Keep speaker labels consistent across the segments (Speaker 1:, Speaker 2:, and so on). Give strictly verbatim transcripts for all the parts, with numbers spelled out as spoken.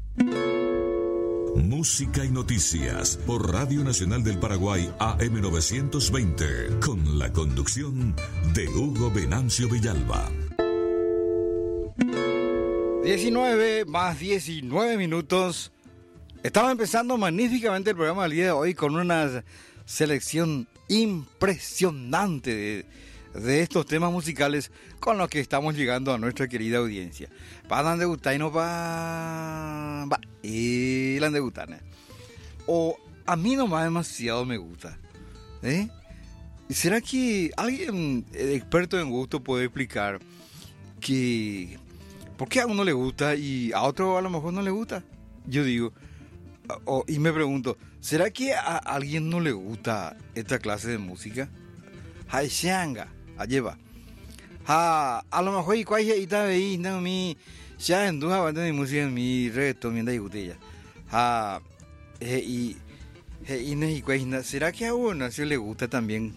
Speaker 1: Música y noticias por Radio Nacional del Paraguay A M novecientos veinte, con la conducción de Hugo Venancio Villalba.
Speaker 2: diecinueve más diecinueve minutos. Estamos empezando magníficamente el programa del día de hoy con una selección impresionante de, de estos temas musicales con los que estamos llegando a nuestra querida audiencia. Para de gustar y no va, va y la de gustar, ¿eh? O a mí nomás demasiado me gusta, ¿eh? ¿Será que alguien experto en gusto puede explicar que por qué a uno le gusta y a otro a lo mejor no le gusta? Yo digo, o, y me pregunto, ¿será que a alguien no le gusta esta clase de música? Hay shanga, lleva. Ha, a lo mejor y cuál es esta vez no mi ya en duda banda de música en mi reto mi da igual. Ha, y y no ¿será que a uno se le gusta también?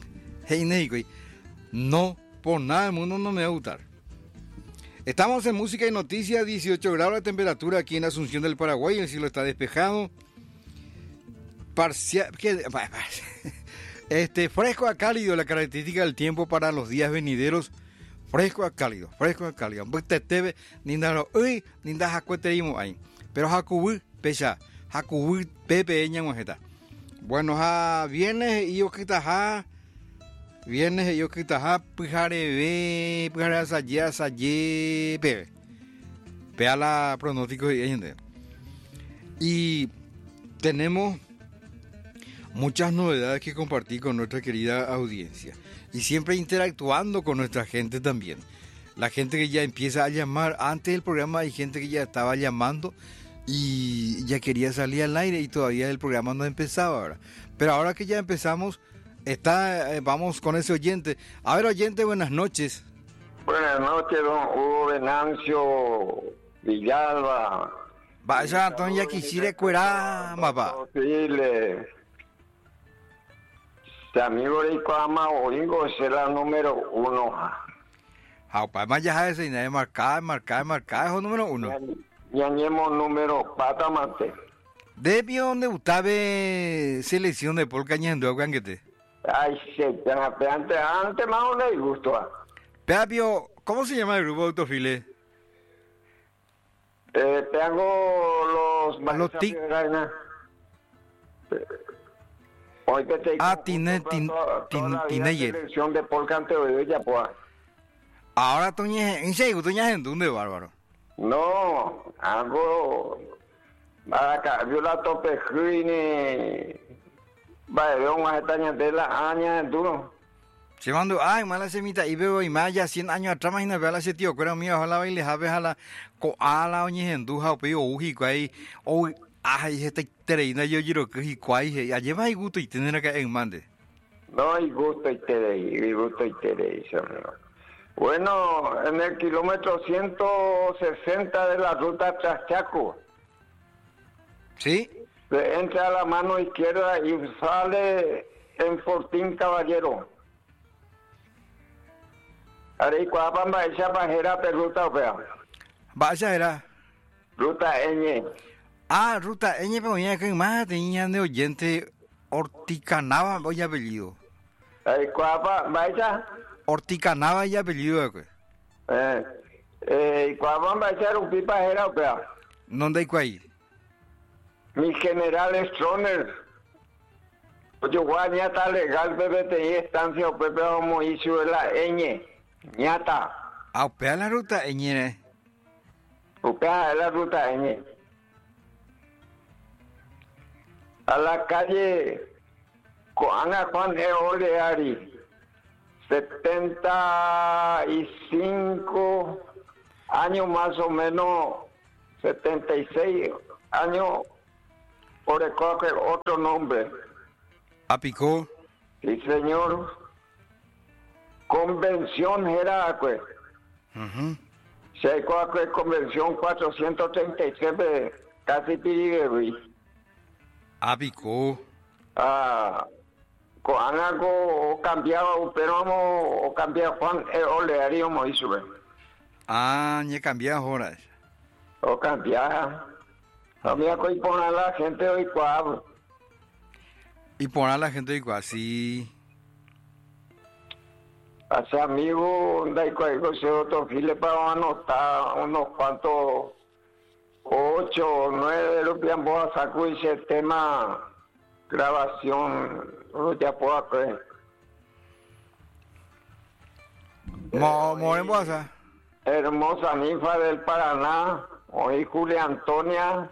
Speaker 2: No, por nada del mundo no me va a gustar. Estamos en Música y Noticias, dieciocho grados de temperatura aquí en Asunción del Paraguay, el cielo está despejado. Parcial, este, fresco a cálido, la característica del tiempo para los días venideros. Fresco a cálido, fresco a cálido. Tebe, ninda uy, ninda jacueteimo ahí. Pero jacubu, pecha, jacubu, pepe, ñamojeta. Bueno, ja, viernes y yo quita ja. Viernes y yo quita ja, pujare ve, pujare asaye, asaye, pepe. Pea la pronóstico y gente. Y tenemos muchas novedades que compartir con nuestra querida audiencia. Y siempre interactuando con nuestra gente también. La gente que ya empieza a llamar. Antes del programa hay gente que ya estaba llamando y ya quería salir al aire y todavía el programa no empezaba ahora. Pero ahora que ya empezamos, está, eh, vamos con ese oyente. A ver, oyente, buenas noches.
Speaker 3: Buenas noches, don Hugo Venancio Villalba.
Speaker 2: Vaya, don ya quisiera cuerar, papá.
Speaker 3: Este amigo de Icoama Oringo es la número uno.
Speaker 2: Ah, pues más ya ese de marcar, marcar, marcar, es el número uno.
Speaker 3: Ya tenemos número patamate.
Speaker 2: ¿De donde usted selección de polka ñendo ganguete?
Speaker 3: Ay, sí, antes, antes más o menos gusto.
Speaker 2: Pepio, ¿cómo se llama el grupo de Autofile?
Speaker 3: Eh, tengo los...
Speaker 2: Los tic...
Speaker 3: Hoy que te
Speaker 2: ah, tiene, tiene, tiene, tiene ayer.
Speaker 3: Selección de polka ante hoy ya pues.
Speaker 2: Ahora Toña, en serio, Toña en dónde bárbaro.
Speaker 3: No, algo para acá, yo la tope juine. Va, veo una estaña de la aña en duro.
Speaker 2: Se mandó, ay, mala semita, y veo y más ya cien años atrás, imagina, vea la ese tío, que era mío, ojalá baile, jabe, jala, coala, oñe, en duja, o peo, uji, cuay, o ay, esta tereina yo quiero que y cuay, allí va y gusto y tener acá en mande.
Speaker 3: No, y gusto y tereí, y gusto y tereí, señor. Bueno, en el kilómetro ciento sesenta de la ruta Traschaco.
Speaker 2: ¿Sí?
Speaker 3: Se entra a la mano izquierda y sale en Fortín Caballero. Ahí cuando esa bajera de ruta opea.
Speaker 2: Vaya era.
Speaker 3: Ruta Eñe.
Speaker 2: Ah, ruta Eñe, pero ya que más tenía de oyente Horticanaba, voy a apellido.
Speaker 3: Ahí cuando vaya.
Speaker 2: Horticanaba y apellido, güey.
Speaker 3: Eh, eh, cuando va a ser un pipa era opea.
Speaker 2: ¿Dónde hay cuál?
Speaker 3: Mi general Stroner. Oye, guay, ya está legal, bebé, te estancia, o pepe, como hizo la Eñe. Ñata.
Speaker 2: Ah, opea la ruta Eñe.
Speaker 3: Opea la ruta Eñe. A la calle Coana Juan Eoleari. setenta y cinco años más o menos, setenta y seis años, por el otro nombre.
Speaker 2: ¿Apicó?
Speaker 3: Sí, señor. Convención era, pues.
Speaker 2: Uh-huh.
Speaker 3: Si hay cualquier convención cuatrocientos treinta y tres, casi pide,
Speaker 2: ¿Apicó?
Speaker 3: Ah... con algo o cambiaba pero o cambiaba Juan eh, o le haríamos eso.
Speaker 2: Ah, ya cambiaba ahora.
Speaker 3: O cambiaba. A mí hay poner a la gente hoy cuadro.
Speaker 2: Y poner a la gente igual, sí.
Speaker 3: Hace amigos, de cualquier se otro file para anotar unos cuantos, ocho o nueve de los que vamos a sacar ese tema grabación, ya puedo hacer.
Speaker 2: Mo, moremos a
Speaker 3: Hermosa ninfa del Paraná, hoy Julia Antonia,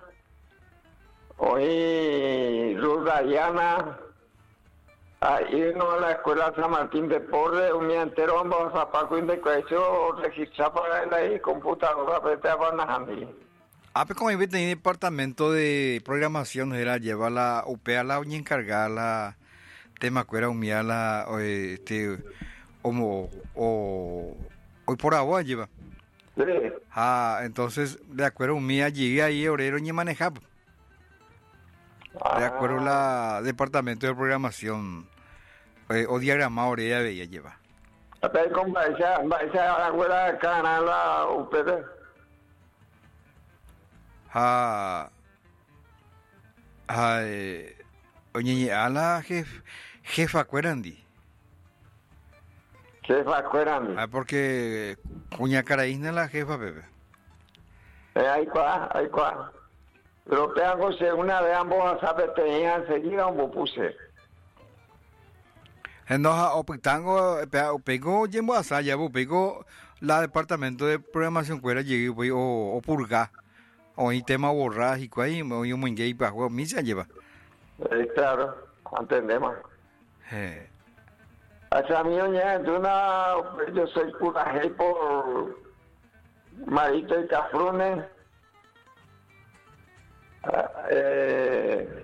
Speaker 3: hoy Ruth Dayana, a irnos a la escuela San Martín de Porres, un día entero vamos a Paco y de Cuecio, registrar para él ahí, computadora, vete a Banajandi.
Speaker 2: Ah, pero como hay el departamento de programación, era llevar la U P a la uña encargada, la tema que era humía la, este, como, o, hoy por agua lleva.
Speaker 3: Sí.
Speaker 2: Ah, entonces, de acuerdo, humía llegué ahí, obrero ni manejar. De acuerdo, la departamento de programación, eh, o diagrama, orea veía lleva.
Speaker 3: Hasta ahí con Baixa, Baixa, la escuela de Canal, la U P D.
Speaker 2: Ah, ah, eh, oye, a la jef, jefa, ¿cuerandi?
Speaker 3: Jefa, acuérdame.
Speaker 2: Ah, porque cuña caraína la jefa, bebé.
Speaker 3: Eh, ahí cuá, ahí cuá. Pero pegan se una vez ambos a saber tenía enseguida un puse.
Speaker 2: Entonces, optango, pego, yembo a saya, pego la departamento de programación cuera llegué, o, o purga, o en tema borrar y cuá, o yo muy gay para jugar, misa lleva.
Speaker 3: Eh, claro, entendemos.
Speaker 2: Eh.
Speaker 3: Hacia mí, oye, una, yo soy curaje por Marito y Cafrune. Eh,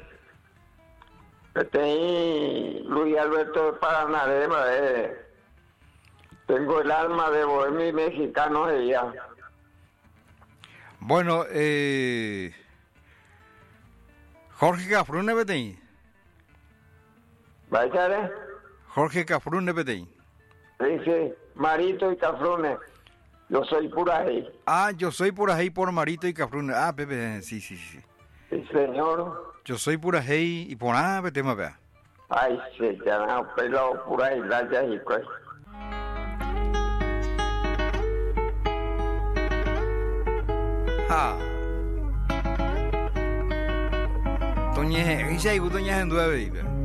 Speaker 3: Tengo Luis Alberto de Paraná, eh, tengo el alma de bohemio mexicano ella.
Speaker 2: Bueno, eh, Jorge Cafrune, vete.
Speaker 3: ¿Vaya?
Speaker 2: Jorge Cafrune, vete.
Speaker 3: Sí, sí, Marito y Cafrune. Yo soy pura ahí.
Speaker 2: Ah, yo soy por ahí por Marito y Cafrune. Ah, Pepe, sí, sí, sí.
Speaker 3: Sí, señor.
Speaker 2: Yo soy pura ahí y por ah, vete más vea.
Speaker 3: Ay, se llama pelado pura ahí, la ya y pues.
Speaker 2: Ah. Doña, ella y doña en duda, baby.